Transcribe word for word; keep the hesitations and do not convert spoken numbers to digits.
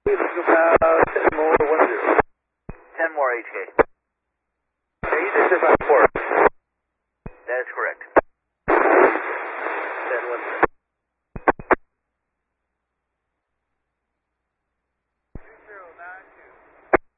About ten more, one zero. ten more H K. Yeah, you just about four. That is correct.